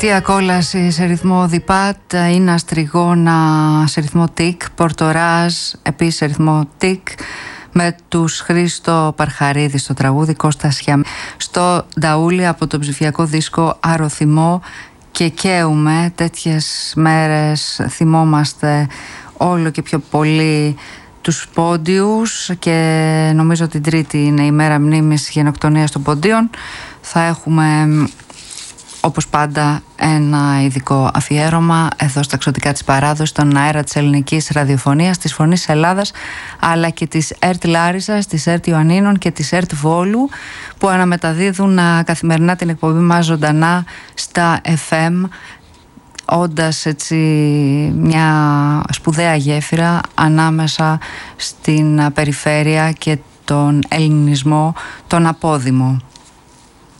Ακόλαση σε ρυθμό διπάτ, είναι αστριγόνα σε ρυθμό τικ, πορτοράζ επίσης σε ρυθμό τικ, με τους Χρήστο Παρχαρίδη στο τραγούδι, Κώστα Σιαμ στο νταούλι από το ψηφιακό δίσκο Αρωθυμό. Και καίουμε, τέτοιες μέρες θυμόμαστε όλο και πιο πολύ τους Πόντιους και νομίζω την Τρίτη είναι η μέρα μνήμης γενοκτονίας των Ποντίων. Θα έχουμε όπως πάντα ένα ειδικό αφιέρωμα εδώ στα Ξωτικά της Παράδοσης, στον αέρα της ελληνικής ραδιοφωνίας, της Φωνής Ελλάδας, αλλά και της ΕΡΤ Λάρισσας, της ΕΡΤ Ιωαννίνων και της ΕΡΤ Βόλου, που αναμεταδίδουν καθημερινά την εκπομπή μας ζωντανά στα FM, όντας έτσι μια σπουδαία γέφυρα ανάμεσα στην περιφέρεια και τον ελληνισμό, τον απόδημο.